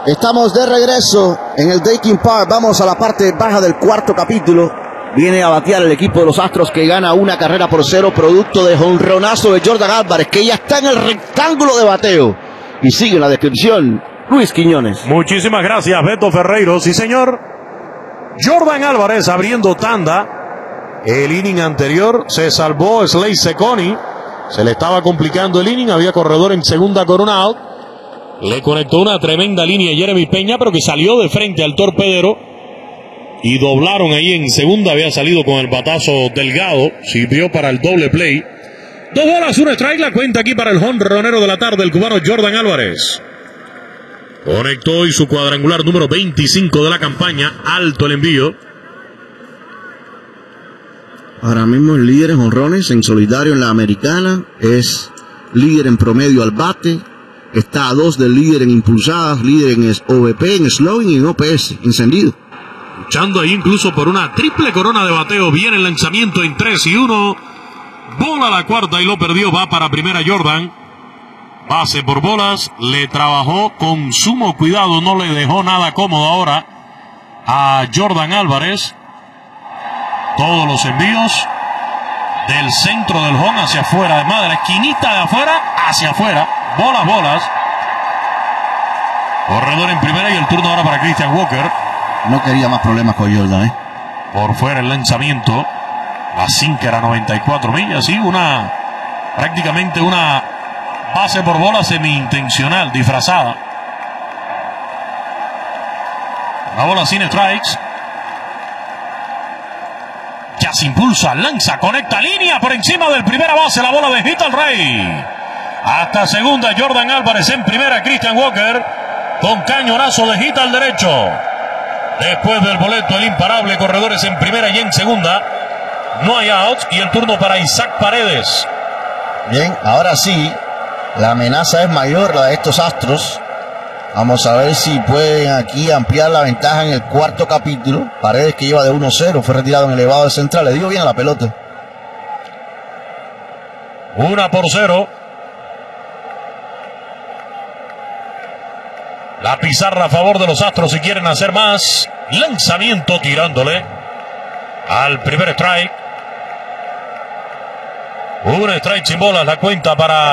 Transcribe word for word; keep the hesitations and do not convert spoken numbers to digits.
Estamos de regreso en el Daikin Park. Vamos a la parte baja del cuarto capítulo. Viene a batear el equipo de los Astros, que gana una carrera por cero, producto de jonronazo de Jordan Álvarez, que ya está en el rectángulo de bateo. Y sigue en la descripción Luis Quiñones. Muchísimas gracias, Beto Ferreiro. Sí, señor. Jordan Álvarez abriendo tanda. El inning anterior se salvó Slade Cecconi. Se le estaba complicando el inning. Había corredor en segunda con un out. Le conectó una tremenda línea a Jeremy Peña, pero que salió de frente al torpedero. Y doblaron ahí en segunda. Había salido con el batazo delgado. Sirvió para el doble play. Dos bolas, un strike. La cuenta aquí para el jonronero de la tarde, el cubano Jordan Álvarez. Conectó hoy su cuadrangular número veinticinco de la campaña. Alto el envío. Ahora mismo el líder en jonrones en solitario en la americana. Es líder en promedio al bate. Está a dos del líder en impulsadas, líder en O V P, en slugging y en O P S, encendido. Luchando ahí incluso por una triple corona de bateo. Viene el lanzamiento en tres y uno. Bola a la cuarta y lo perdió. Va para primera Jordan. Pase por bolas. Le trabajó con sumo cuidado. No le dejó nada cómodo ahora a Jordan Álvarez. Todos los envíos del centro del home hacia afuera. Además de la esquinita de afuera hacia afuera. Bolas, bolas. Corredor en primera y el turno ahora para Christian Walker. No quería más problemas con Jordan, ¿eh? Por fuera el lanzamiento. La cinco era noventa y cuatro millas. Sí, una prácticamente una base por bola semi-intencional, disfrazada. La bola sin strikes. Ya se impulsa, lanza, conecta línea por encima del primera base. La bola de hit al rey. Hasta segunda Jordan Álvarez, en primera Christian Walker con cañonazo de hit al derecho. Después del boleto, el imparable, corredores en primera y en segunda. No hay outs y el turno para Isaac Paredes. Bien, ahora sí, la amenaza es mayor, la de estos Astros. Vamos a ver si pueden aquí ampliar la ventaja en el cuarto capítulo. Paredes, que lleva de uno cero, fue retirado en elevado de central. Le dio bien a la pelota. Una por cero. La pizarra a favor de los Astros si quieren hacer más. Lanzamiento tirándole al primer strike. Un strike sin bolas, la cuenta para